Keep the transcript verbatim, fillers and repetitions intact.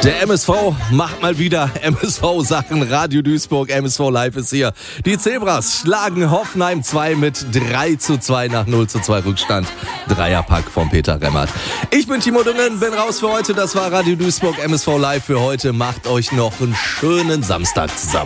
Der M S V macht mal wieder M S V-Sachen. Radio Duisburg, M S V Live ist hier. Die Zebras schlagen Hoffenheim zwei mit drei zu zwei nach null zu zwei Rückstand. Dreierpack von Peter Remmert. Ich bin Timo Düngen, bin raus für heute. Das war Radio Duisburg, M S V Live für heute. Macht euch noch einen schönen Samstag zusammen.